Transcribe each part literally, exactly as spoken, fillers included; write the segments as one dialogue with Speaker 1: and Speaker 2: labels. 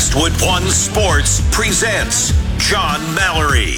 Speaker 1: Westwood One Sports presents John Mallory.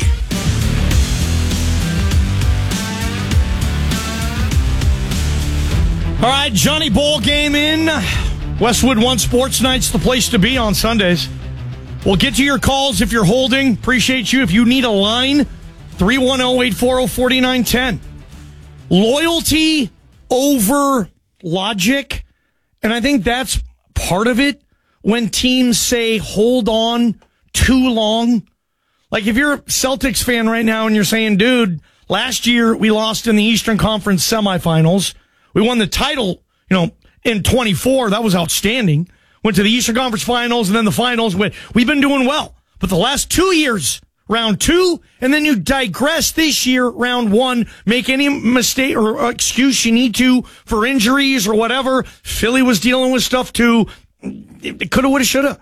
Speaker 2: All right, Johnny Ball game in. Westwood One Sports Night's the place to be on Sundays. We'll get to your calls if you're holding. Appreciate you. If you need a line, three one zero, eight four zero, four nine one zero. Loyalty over logic. And I think that's part of it when teams say hold on too long. Like if you're a Celtics fan right now and you're saying, dude, last year we lost in the Eastern Conference semifinals. We won the title, you know, in twenty-four. That was outstanding. Went to the Eastern Conference Finals and then the finals. We've been doing well. But the last two years, round two, and then you digress this year, round one, make any mistake or excuse you need to for injuries or whatever. Philly was dealing with stuff too. It coulda, woulda, shoulda.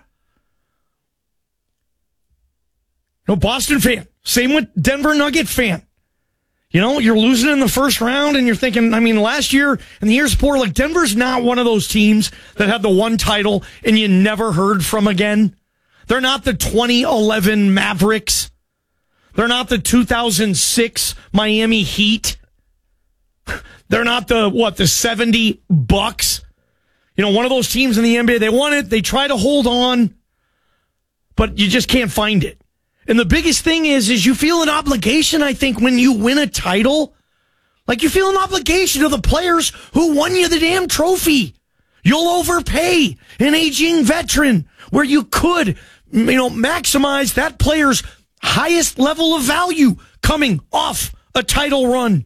Speaker 2: No, Boston fan. Same with Denver Nugget fan. You know, you're losing in the first round and you're thinking, I mean, last year and the years before, like Denver's not one of those teams that had the one title and you never heard from again. They're not the twenty eleven Mavericks. They're not the two thousand six Miami Heat. They're not the, what, the seventy Bucks. You know, one of those teams in the N B A, they won it, they try to hold on, but you just can't find it. And the biggest thing is, is you feel an obligation, I think, when you win a title. Like you feel an obligation to the players who won you the damn trophy. You'll overpay an aging veteran where you could, you know, maximize that player's highest level of value coming off a title run.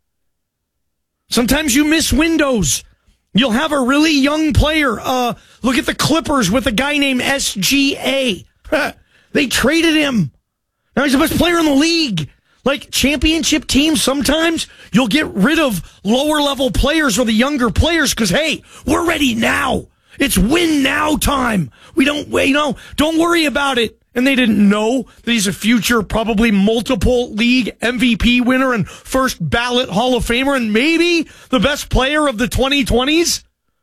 Speaker 2: Sometimes you miss windows. You'll have a really young player. Uh, look at the Clippers with a guy named S G A. They traded him. Now he's the best player in the league. Like championship teams, sometimes you'll get rid of lower level players or the younger players because, hey, we're ready now. It's win now time. We don't, you know, don't worry about it. And they didn't know that he's a future, probably multiple league M V P winner and first ballot Hall of Famer and maybe the best player of the twenty twenties.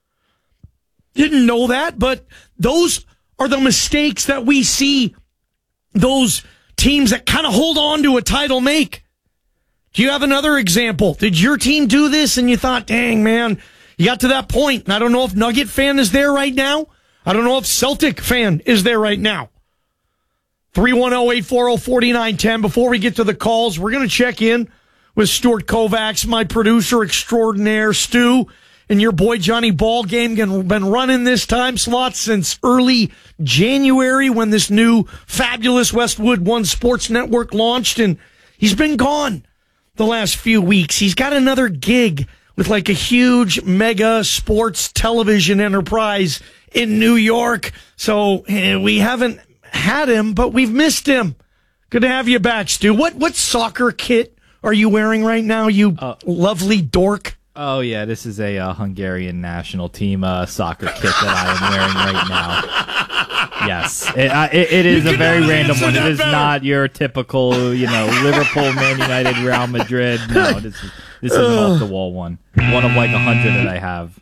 Speaker 2: Didn't know that, but those are the mistakes that we see those teams that kind of hold on to a title make. Do you have another example? Did your team do this and you thought, dang, man, you got to that point? And I don't know if Nugget fan is there right now. I don't know if Celtic fan is there right now. three one zero, eight four zero, four nine one zero. Before we get to the calls, we're going to check in with Stuart Kovacs, my producer extraordinaire, Stu, and your boy Johnny Ball game. Been running this time slot since early January when this new fabulous Westwood One Sports Network launched, and he's been gone the last few weeks. He's got another gig with like a huge mega sports television enterprise in New York, so eh, we haven't had him, but we've missed him. Good to have you back, Stu. What what soccer kit are you wearing right now, you uh, lovely dork?
Speaker 3: Oh, yeah, this is a uh, Hungarian national team uh, soccer kit that I am wearing right now. Yes, it, uh, it, it is a very random one. It is better. Not your typical, you know, Liverpool, Man United, Real Madrid. No, this is, this is an off-the-wall one. One of like a hundred that I have.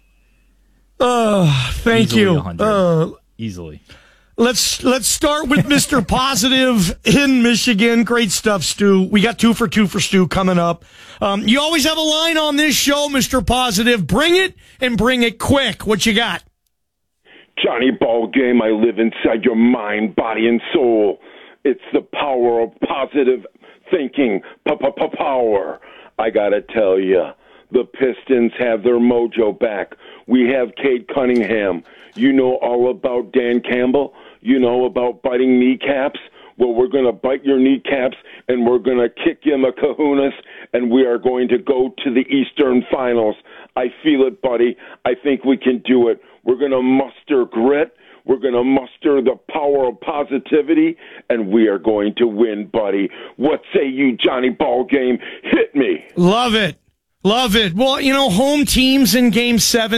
Speaker 2: Oh, thank
Speaker 3: Easily
Speaker 2: you.
Speaker 3: one hundred.
Speaker 2: Uh,
Speaker 3: Easily.
Speaker 2: Let's let's start with Mister Positive in Michigan. Great stuff, Stu. We got two for two for Stu coming up. Um, you always have a line on this show, Mister Positive. Bring it and bring it quick. What you got?
Speaker 4: Johnny Ball game. I live inside your mind, body, and soul. It's the power of positive thinking. Power. I gotta tell you, the Pistons have their mojo back. We have Cade Cunningham. You know all about Dan Campbell. You know about biting kneecaps. Well, we're going to bite your kneecaps, and we're going to kick you in the kahunas, and we are going to go to the Eastern Finals. I feel it, buddy. I think we can do it. We're going to muster grit. We're going to muster the power of positivity, and we are going to win, buddy. What say you, Johnny Ball game? Hit me.
Speaker 2: Love it. Love it. Well, you know, home teams in Game seven